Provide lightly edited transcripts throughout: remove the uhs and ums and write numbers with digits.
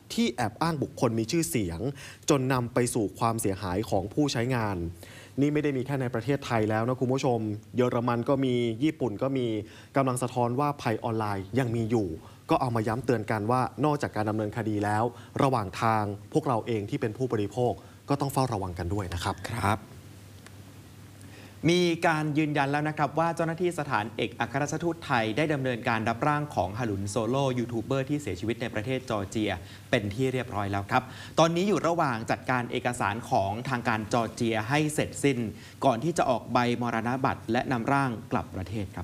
ที่แอบอ้างบุคคลมีชื่อเสียงจนนำไปสู่ความเสียหายของผู้ใช้งานนี่ไม่ได้มีแค่ในประเทศไทยแล้วนะคุณผู้ชมเยอรมันก็มีญี่ปุ่นก็มีกำลังสะท้อนว่าภัยออนไลน์ยังมีอยู่ก็เอามาย้ำเตือนกันว่านอกจากการดำเนินคดีแล้วระหว่างทางพวกเราเองที่เป็นผู้บริโภคก็ต้องเฝ้าระวังกันด้วยนะครับครับมีการยืนยันแล้วนะครับว่าเจ้าหน้าที่สถานเอกอัครราชทูตไทยได้ดำเนินการรับร่างของฮารุนโซโลยูทูบเบอร์ที่เสียชีวิตในประเทศจอร์เจียเป็นที่เรียบร้อยแล้วครับตอนนี้อยู่ระหว่างจัดการเอกสารของทางการจอร์เจียให้เสร็จสิ้นก่อนที่จะออกใบมรณบัตรและนำร่างกลับประเทศครับ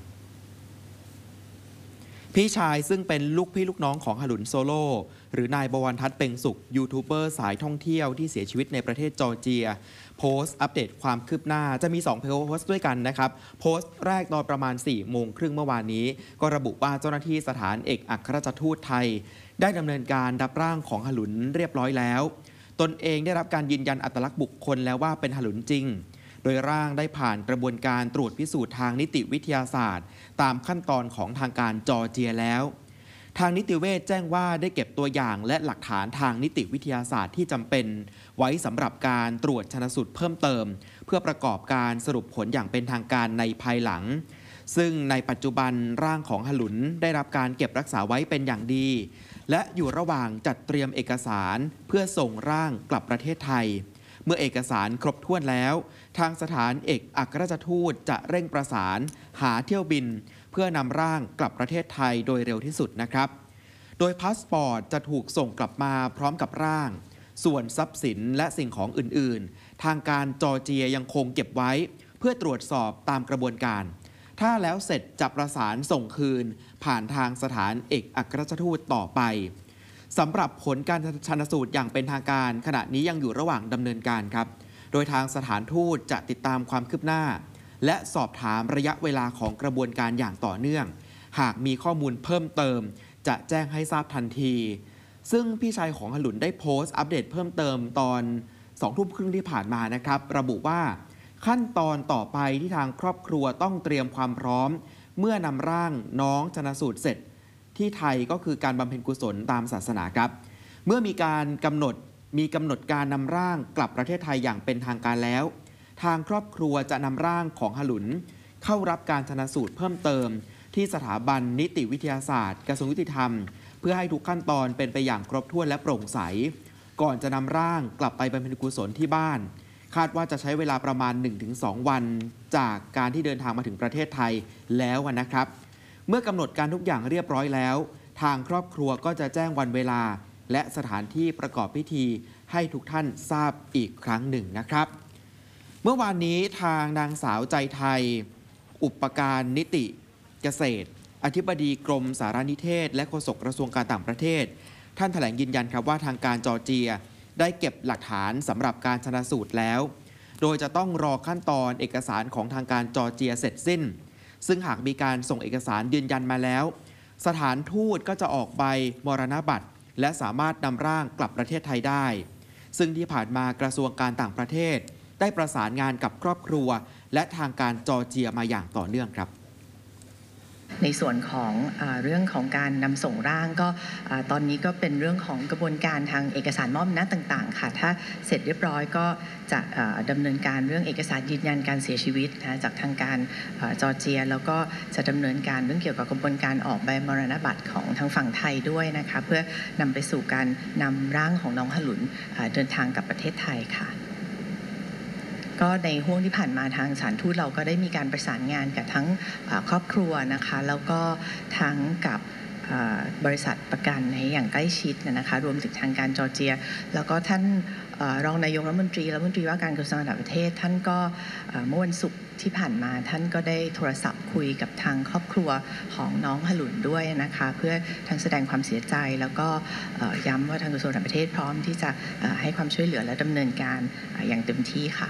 พี่ชายซึ่งเป็นลูกพี่ลูกน้องของฮารุนโซโลหรือนายบวรทัศน์เพ็งสุขยูทูบเบอร์สายท่องเที่ยวที่เสียชีวิตในประเทศจอร์เจียโพสต์อัปเดตความคืบหน้าจะมี2โพสต์ด้วยกันนะครับโพสต์แรกตอนประมาณ4 โมงครึ่งเมื่อวานนี้ก็ระบุว่าเจ้าหน้าที่สถานเอกอัครราชทูตไทยได้ดำเนินการรับร่างของฮารุนเรียบร้อยแล้วตนเองได้รับการยืนยันอัตลักษณ์บุคคลแล้วว่าเป็นฮารุนจริงโดยร่างได้ผ่านกระบวนการตรวจพิสูจน์ทางนิติวิทยาศาสตร์ตามขั้นตอนของทางการจอร์เจียแล้วทางนิติเวชแจ้งว่าได้เก็บตัวอย่างและหลักฐานทางนิติวิทยาศาสตร์ที่จำเป็นไว้สำหรับการตรวจชันสูตรเพิ่มเติมเพื่อประกอบการสรุปผลอย่างเป็นทางการในภายหลังซึ่งในปัจจุบันร่างของฮารุนได้รับการเก็บรักษาไว้เป็นอย่างดีและอยู่ระหว่างจัดเตรียมเอกสารเพื่อส่งร่างกลับประเทศไทยเมื่อเอกสารครบถ้วนแล้วทางสถานเอกอัครราชทูตจะเร่งประสานหาเที่ยวบินเพื่อนำร่างกลับประเทศไทยโดยเร็วที่สุดนะครับโดยพาสปอร์ตจะถูกส่งกลับมาพร้อมกับร่างส่วนทรัพย์สินและสิ่งของอื่นๆทางการจอร์เจียยังคงเก็บไว้เพื่อตรวจสอบตามกระบวนการถ้าแล้วเสร็จจะประสานส่งคืนผ่านทางสถานเอกอัครราชทูตต่อไปสำหรับผลการชันสูตรอย่างเป็นทางการขณะนี้ยังอยู่ระหว่างดำเนินการครับโดยทางสถานทูตจะติดตามความคืบหน้าและสอบถามระยะเวลาของกระบวนการอย่างต่อเนื่องหากมีข้อมูลเพิ่มเติมจะแจ้งให้ทราบทันทีซึ่งพี่ชายของฮารุนได้โพสต์อัปเดตเพิ่มเติมตอน20:30 น.ที่ผ่านมานะครับระบุว่าขั้นตอนต่อไปที่ทางครอบครัวต้องเตรียมความพร้อมเมื่อนำร่างน้องชันสูตรเสร็จที่ไทยก็คือการบำเพ็ญกุศลตามศาสนาครับเมื่อมีกำหนดการนำร่างกลับประเทศไทยอย่างเป็นทางการแล้วทางครอบครัวจะนำร่างของฮารุนเข้ารับการชันสูตรเพิ่มเติมที่สถาบันนิติวิทยาศาสตร์กระทรวงยุติธรรมเพื่อให้ทุกขั้นตอนเป็นไปอย่างครบถ้วนและโปร่งใสก่อนจะนำร่างกลับไปบำเพ็ญกุศลที่บ้านคาดว่าจะใช้เวลาประมาณ 1-2 วันจากการที่เดินทางมาถึงประเทศไทยแล้วนะครับเมื่อกำหนดการทุกอย่างเรียบร้อยแล้วทางครอบครัวก็จะแจ้งวันเวลาและสถานที่ประกอบพิธีให้ทุกท่านทราบอีกครั้งหนึ่งนะครับเมื่อวานนี้ทางนางสาวใจไทยอุปการนิติเกษตรอธิบดีกรมสารนิเทศและโฆษกกระทรวงการต่างประเทศท่านแถลงยืนยันครับว่าทางการจอร์เจียได้เก็บหลักฐานสำหรับการชันสูตรแล้วโดยจะต้องรอขั้นตอนเอกสารของทางการจอร์เจียเสร็จสิ้นซึ่งหากมีการส่งเอกสารยืนยันมาแล้วสถานทูตก็จะออกใบมรณบัตรและสามารถนำร่างกลับประเทศไทยได้ซึ่งที่ผ่านมากระทรวงการต่างประเทศได้ประสานงานกับครอบครัวและทางการจอร์เจียมาอย่างต่อเนื่องครับในส่วนของเรื่องของการนำส่งร่างก็ตอนนี้ก็เป็นเรื่องของกระบวนการทางเอกสารมอบอำนาจต่างๆค่ะถ้าเสร็จเรียบร้อยก็จะดำเนินการเรื่องเอกสารยืนยันการเสียชีวิตนะจากทางการจอร์เจียแล้วก็จะดำเนินการเรื่องเกี่ยวกับกระบวนการออกใบมรณบัตรของทางฝั่งไทยด้วยนะคะเพื่อนำไปสู่การนำร่างของน้องฮารุนเดินทางกลับประเทศไทยค่ะก็ในห่วงที่ผ่านมาทางสถานทูตเราก็ได้มีการประสานงานกับทั้งครอบครัวนะคะแล้วก็ทั้งกับบริษัทประกันในอย่างใกล้ชิดนะคะรวมถึงทางการจอร์เจียแล้วก็ท่านรองนายกรัฐมนตรีว่าการกระทรวงต่างประเทศท่านก็เมื่อวันศุกร์ที่ผ่านมาท่านก็ได้โทรศัพท์คุยกับทางครอบครัวของน้องฮารุนด้วยนะคะเพื่อทั้งแสดงความเสียใจแล้วก็ย้ำว่าทางกระทรวงต่างประเทศพร้อมที่จะให้ความช่วยเหลือและดำเนินการอย่างเต็มที่ค่ะ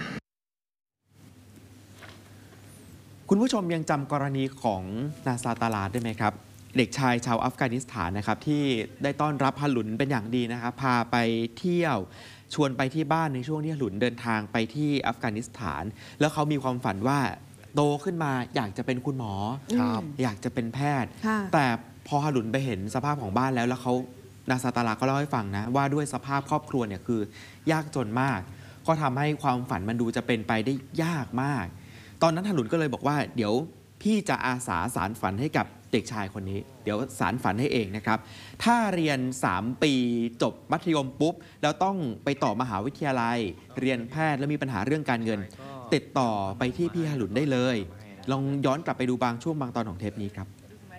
คุณผู้ชมยังจำกรณีของนาซาตาลาได้ไหมครับเด็กชายชาวอัฟกานิสถานนะครับที่ได้ต้อนรับฮารุนเป็นอย่างดีนะครับพาไปเที่ยวชวนไปที่บ้านในช่วงที่ฮารุนเดินทางไปที่อัฟกานิสถานแล้วเขามีความฝันว่าโตขึ้นมาอยากจะเป็นคุณหมออยากจะเป็นแพทย์แต่พอฮารุนไปเห็นสภาพของบ้านแล้วเขานาซาตาลาก็เล่าให้ฟังนะว่าด้วยสภาพครอบครัวเนี่ยคือยากจนมากก็ทำให้ความฝันมันดูจะเป็นไปได้ยากมากตอนนั้นฮารุนก็เลยบอกว่าเดี๋ยวพี่จะอาสาสารฝันให้กับเด็กชายคนนี้เดี๋ยวสารฝันให้เองนะครับถ้าเรียน3 ปีจบมัธยมปุ๊บแล้วต้องไปต่อมหาวิทยาลัยเรียนแพทย์แล้วมีปัญหาเรื่องการเงินติดต่อไปที่พี่ฮารุนได้เลยลองย้อนกลับไปดูบางช่วงบางตอนของเทปนี้ครับ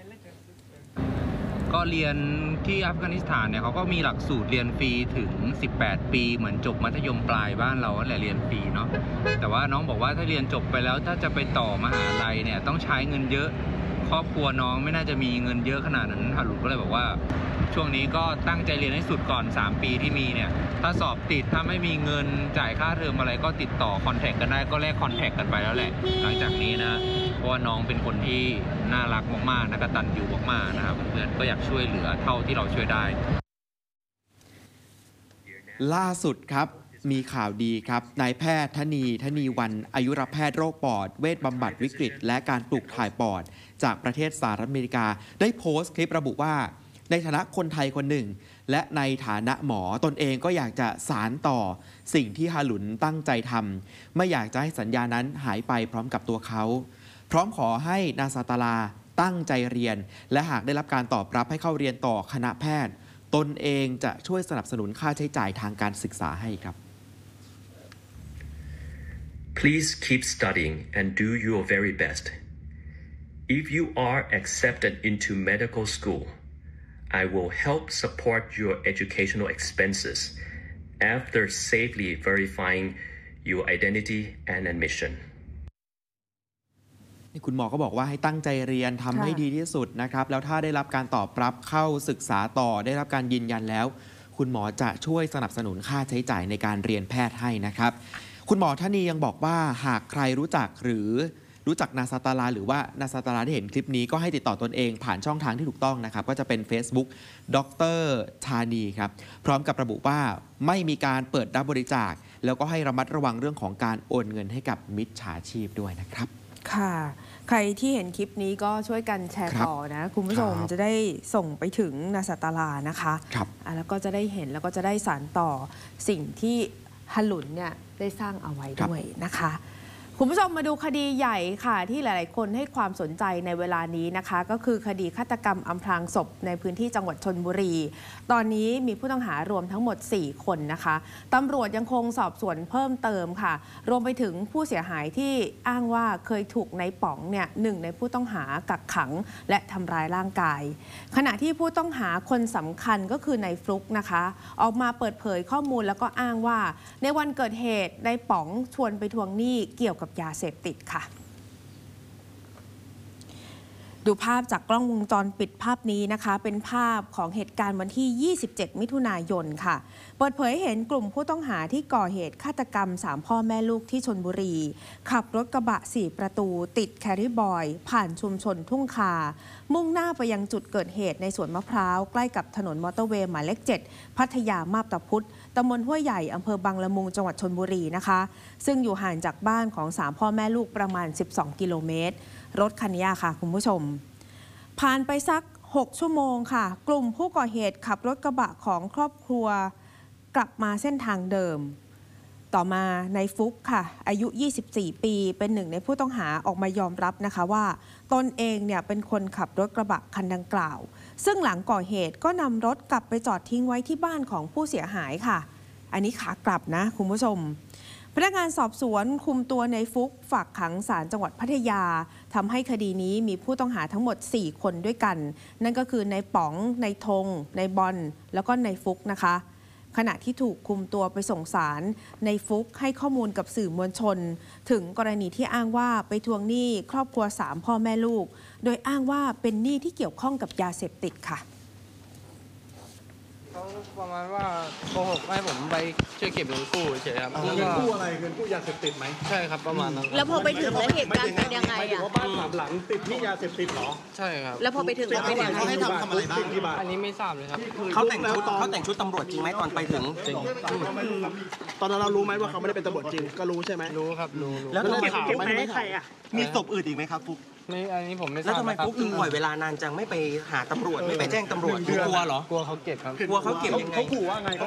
ก็เรียนที่อัฟกานิสถานเนี่ยเขาก็มีหลักสูตรเรียนฟรีถึง18 ปีเหมือนจบมัธยมปลายบ้านเราแหละเรียนฟรีเนาะแต่ว่าน้องบอกว่าถ้าเรียนจบไปแล้วถ้าจะไปต่อมหาลัยเนี่ยต้องใช้เงินเยอะครอบครัวน้องไม่น่าจะมีเงินเยอะขนาดนั้นฮารุนก็เลยบอกว่าช่วงนี้ก็ตั้งใจเรียนให้สุดก่อน3 ปีที่มีเนี่ยถ้าสอบติดถ้าไม่มีเงินจ่ายค่าเทอมอะไรก็ติดต่อคอนแทคกันได้ก็แลกคอนแทคกันไปแล้วแหละหลังจากนี้นะเพราะว่าน้องเป็นคนที่น่ารักมากๆนะกตัญญูมากๆนะครับเพื่อนก็อยากช่วยเหลือเท่าที่เราช่วยได้ล่าสุดครับมีข่าวดีครับนายแพทย์ธนีวันอายุรแพทย์โรคปอดเวชบำบัดวิกฤตและการปลูกถ่ายปอดจากประเทศสหรัฐอเมริกาได้โพสต์คลิประบุว่าในฐานะคนไทยคนหนึ่งและในฐานะหมอตนเองก็อยากจะสานต่อสิ่งที่ฮารุนตั้งใจทำไม่อยากจะให้สัญญานั้นหายไปพร้อมกับตัวเขาพร้อมขอให้นาซาตาลาตั้งใจเรียนและหากได้รับการตอบรับให้เข้าเรียนต่อคณะแพทย์ตนเองจะช่วยสนับสนุนค่าใช้จ่ายทางการศึกษาให้ครับ Please keep studying and do your very best. If you are accepted into medical school, I will help support your educational expenses after safely verifying your identity and admission. คุณหมอก็บอกว่าให้ตั้งใจเรียนทำให้ดีที่สุดนะครับแล้วถ้าได้รับการตอบรับเข้าศึกษาต่อได้รับการยืนยันแล้วคุณหมอจะช่วยสนับสนุนค่าใช้จ่ายในการเรียนแพทย์ให้นะครับคุณหมอท่านนี้ยังบอกว่าหากใครรู้จักหรือรู้จักนาซาตาลาหรือว่านาซาตาลาได้เห็นคลิปนี้ก็ให้ติดต่อตนเองผ่านช่องทางที่ถูกต้องนะครับก็จะเป็น Facebook ดร.ธานีครับพร้อมกับระบุว่าไม่มีการเปิดรับบริจาคแล้วก็ให้ระมัดระวังเรื่องของการโอนเงินให้กับมิจฉาชีพด้วยนะครับค่ะใครที่เห็นคลิปนี้ก็ช่วยกันแชร์ต่อนะคุณผู้ชมจะได้ส่งไปถึงนาซาตาลานะคะแล้วก็จะได้เห็นแล้วก็จะได้สานต่อสิ่งที่ฮารุนเนี่ยได้สร้างเอาไว้ด้วยนะคะคุณผู้ชมมาดูคดีใหญ่ค่ะที่หลายๆคนให้ความสนใจในเวลานี้นะคะก็คือคดีฆาตกรรมอำพรางศพในพื้นที่จังหวัดชลบุรีตอนนี้มีผู้ต้องหารวมทั้งหมด4 คนนะคะตำรวจยังคงสอบสวนเพิ่มเติมค่ะรวมไปถึงผู้เสียหายที่อ้างว่าเคยถูกนายป๋องเนี่ยหนึ่งในผู้ต้องหากักขังและทำร้ายร่างกายขณะที่ผู้ต้องหาคนสำคัญก็คือนายฟลุ๊กนะคะออกมาเปิดเผยข้อมูลแล้วก็อ้างว่าในวันเกิดเหตุนายป๋องชวนไปทวงหนี้เกี่ยวกับยาเสพติดค่ะดูภาพจากกล้องวงจรปิดภาพนี้นะคะเป็นภาพของเหตุการณ์วันที่ 27 มิถุนายนค่ะเปิดเผยเห็นกลุ่มผู้ต้องหาที่ก่อเหตุฆาตกรรม3 พ่อแม่ลูกที่ชลบุรีขับรถกระบะ4 ประตูติดแครี่บอยผ่านชุมชนทุ่งคามุ่งหน้าไปยังจุดเกิดเหตุในสวนมะพร้าวใกล้กับถนนมอเตอร์เวย์หมายเลข 7 พัทยามาบตาพุธตำบลห้วยใหญ่อำเภอบางละมุงจังหวัดชลบุรีนะคะซึ่งอยู่ห่างจากบ้านของ3 พ่อแม่ลูกประมาณ12 กิโลเมตรรถคันนี้ค่ะคุณผู้ชมผ่านไปสัก6 ชั่วโมงค่ะกลุ่มผู้ก่อเหตุขับรถกระบะของครอบครัวกลับมาเส้นทางเดิมต่อมาในฟุกค่ะอายุ24 ปีเป็นหนึ่งในผู้ต้องหาออกมายอมรับนะคะว่าตนเองเนี่ยเป็นคนขับรถกระบะคันดังกล่าวซึ่งหลังก่อเหตุก็นำรถกลับไปจอดทิ้งไว้ที่บ้านของผู้เสียหายค่ะอันนี้ขากลับนะคุณผู้ชมพนักงานสอบสวนคุมตัวในฟุกฝากขังศาลจังหวัดพัทยาทำให้คดีนี้มีผู้ต้องหาทั้งหมด4 คนด้วยกันนั่นก็คือนายป๋องนายธงนายบอลแล้วก็นายฟุกนะคะขณะที่ถูกคุมตัวไปส่งศาลนายฟุกให้ข้อมูลกับสื่อมวลชนถึงกรณีที่อ้างว่าไปทวงหนี้ครอบครัว3 พ่อแม่ลูกโดยอ้างว่าเป็นหนี้ที่เกี่ยวข้องกับยาเสพติดค่ะเขาประมาณว่าโกหกให้ผมไปช่วยเก็บเงินกู้เฉยครับเงินกู้อะไรเงินกู้ยาเสพติดไหมใช่ครับประมาณนั้นแล้วพอไปถึงแล้วเหตุการณ์เป็นยังไงอ่ะบ้าน3 หลังติดที่ยาเสพติดเหรอใช่ครับแล้วพอไปถึงแล้วเป็นยังไงเขาให้ทำอะไรบ้างอันนี้ไม่ทราบเลยครับเขาแต่งชุดตำรวจจริงไหมตอนไปถึงจริงตอนนั้นเรารู้ไหมว่าเขาไม่ได้เป็นตำรวจจริงก็รู้ใช่ไหมรู้ครับรู้แล้วเก็บไว้ให้ใครอ่ะมีศพอื่นอีกไหมครับฟุกไม่อันนี้ผมไม่ทแล้วราบทำไมนะครับฟุ๊กถึงปล่อยเวลานานจังไม่ไปหาตำรวจไม่ไปแจ้งตำรวจกลัวเหรอกลัวเขาเก็บครับกลัวเขาเก็บยังไงเขาขู่ว่าไง